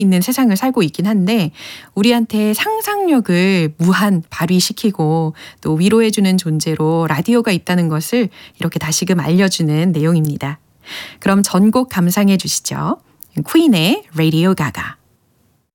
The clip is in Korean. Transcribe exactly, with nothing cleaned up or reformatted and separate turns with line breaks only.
있는 세상을 살고 있긴 한데 우리한테 상상력을 무한 발휘시키고 또 위로해주는 존재로 라디오가 있다는 것을 이렇게 다시금 알려주는 내용입니다. 그럼 전곡 감상해 주시죠. 퀸의 Radio Gaga.